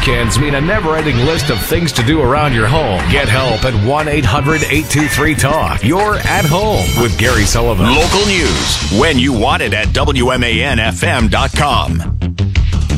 weekends mean a never-ending list of things to do around your home. Get help at 1-800-823-TALK. You're at home with Gary Sullivan. Local news when you want it at WMANFM.com.